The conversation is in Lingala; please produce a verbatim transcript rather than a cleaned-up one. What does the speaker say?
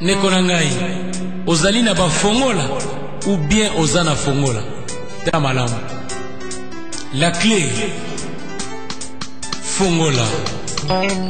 Neko na ngai ozali na ba fongola ou bien ozana fongola ta malamu. La clé fongola.